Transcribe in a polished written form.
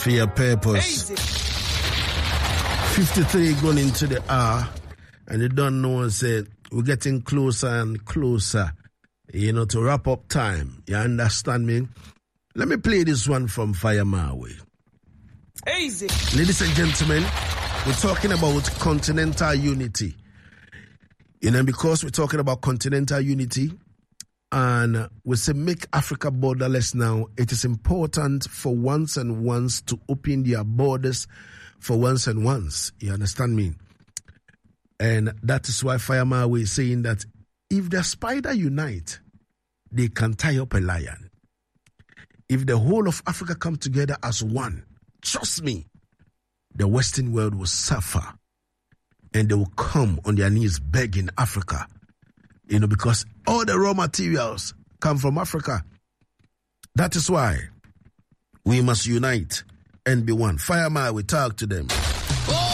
For your purpose. 53 going into the hour, and you don't know, say we're getting closer and closer, to wrap up time. You understand me? Let me play this one from Fire Mawe. Easy. Ladies and gentlemen, we're talking about continental unity. Because we're talking about continental unity, and we say make Africa borderless now, it is important for once and once to open their borders for once and once. You understand me? And that is why Fire Mawe is saying that if the spider unite, they can tie up a lion. If the whole of Africa come together as one, trust me, the Western world will suffer. And they will come on their knees begging Africa. Because all the raw materials come from Africa. That is why we must unite and be one. Fire Mawe, we talk to them.